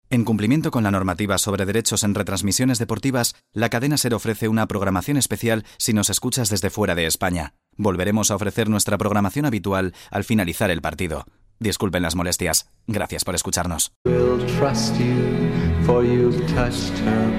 En cumplimiento con la normativa sobre derechos en retransmisiones deportivas, la cadena SER ofrece una programación especial si nos escuchas desde fuera de España. Volveremos a ofrecer nuestra programación habitual al finalizar el partido. Disculpen las molestias. Gracias por escucharnos.